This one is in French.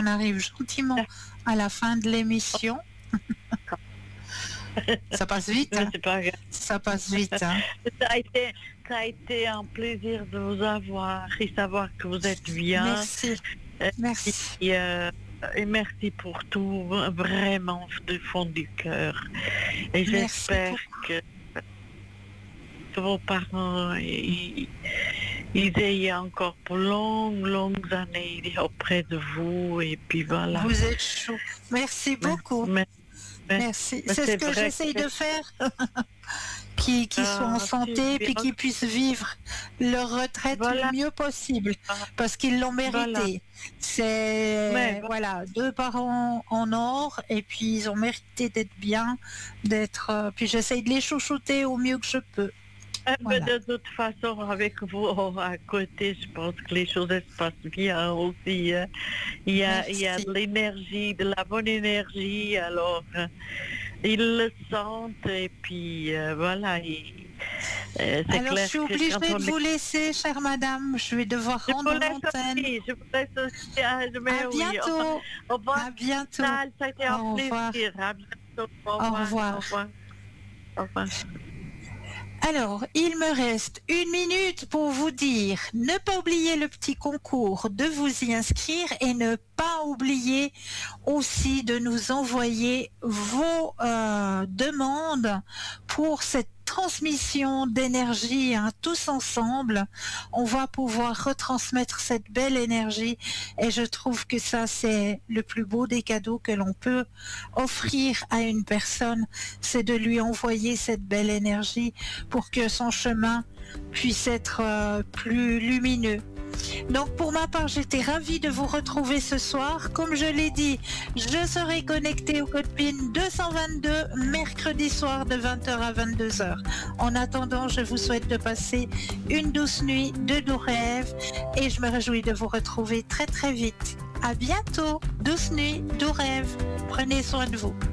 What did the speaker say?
arrive gentiment à la fin de l'émission. Ça passe vite, hein? C'est pas grave. Ça passe vite, hein? Ça a été un plaisir de vous avoir et savoir que vous êtes bien. Merci. Merci. Et merci pour tout, vraiment du fond du cœur. Et Merci j'espère que vos parents ils aient encore pour longues années auprès de vous. Et puis voilà. Vous êtes chou. Merci beaucoup. Merci. C'est ce que j'essaye de faire. Qu'ils soient en santé, puis qu'ils puissent vivre leur retraite le mieux possible, parce qu'ils l'ont mérité. C'est voilà, 2 parents en or, et puis ils ont mérité d'être bien, puis j'essaye de les chouchouter au mieux que je peux. Voilà. De toute façon, avec vous à côté, je pense que les choses se passent bien aussi. Il y a de l'énergie, de la bonne énergie, alors ils le sentent, et puis voilà. C'est alors clair, je suis obligée de vous laisser, chère madame, je vais devoir rendre l'antenne. Je vous laisse aussi. À bientôt. Au revoir. À bientôt. Ça a été un plaisir. À bientôt. Au revoir. Au revoir. Alors, il me reste 1 minute pour vous dire, ne pas oublier le petit concours, de vous y inscrire, et ne pas oublier aussi de nous envoyer vos demandes pour cette transmission d'énergie, hein, tous ensemble. On va pouvoir retransmettre cette belle énergie, et je trouve que ça, c'est le plus beau des cadeaux que l'on peut offrir à une personne, c'est de lui envoyer cette belle énergie pour que son chemin puisse être plus lumineux. Donc pour ma part, j'étais ravie de vous retrouver ce soir. Comme je l'ai dit, je serai connectée au code PIN 222 mercredi soir de 20h à 22h. En attendant, je vous souhaite de passer une douce nuit, de doux rêves, et je me réjouis de vous retrouver très très vite. À bientôt, douce nuit, doux rêves. Prenez soin de vous.